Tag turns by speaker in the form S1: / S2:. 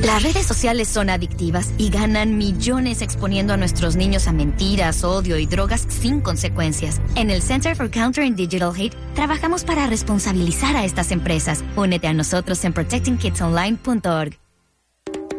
S1: Las redes sociales son adictivas y ganan millones exponiendo a nuestros niños a mentiras, odio y drogas sin consecuencias. En el Center for Countering Digital Hate, trabajamos para responsabilizar a estas empresas. Únete a nosotros en protectingkidsonline.org.